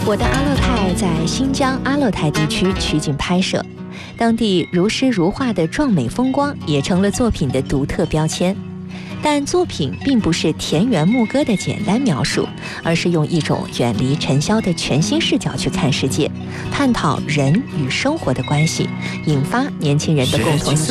我的阿勒泰在新疆阿勒泰地区取景拍摄，当地如诗如画的壮美风光也成了作品的独特标签。但作品并不是田园牧歌的简单描述，而是用一种远离尘嚣的全新视角去看世界，探讨人与生活的关系，引发年轻人的共同思